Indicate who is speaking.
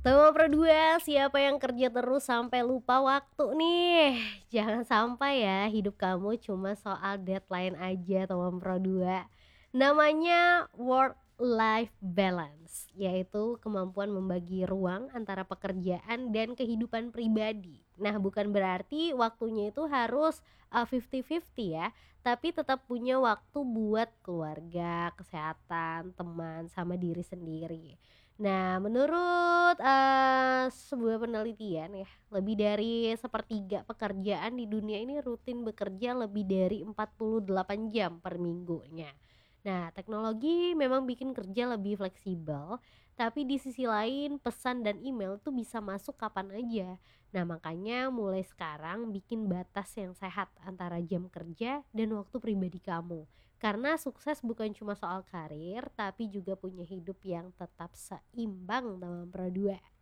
Speaker 1: Tema Pro 2, siapa yang kerja terus sampai lupa waktu nih? Jangan sampai ya hidup kamu cuma soal deadline aja teman Pro 2. Namanya work life balance, yaitu kemampuan membagi ruang antara pekerjaan dan kehidupan pribadi. Nah, bukan berarti waktunya itu harus 50-50 ya, tapi tetap punya waktu buat keluarga, kesehatan, teman, sama diri sendiri. Nah, menurut, sebuah penelitian ya, lebih dari sepertiga pekerjaan di dunia ini rutin bekerja lebih dari 48 jam per minggunya. Nah, teknologi memang bikin kerja lebih fleksibel, tapi di sisi lain pesan dan email tuh bisa masuk kapan aja. Nah, makanya mulai sekarang bikin batas yang sehat antara jam kerja dan waktu pribadi kamu. Karena sukses bukan cuma soal karir, tapi juga punya hidup yang tetap seimbang dalam Pro 2.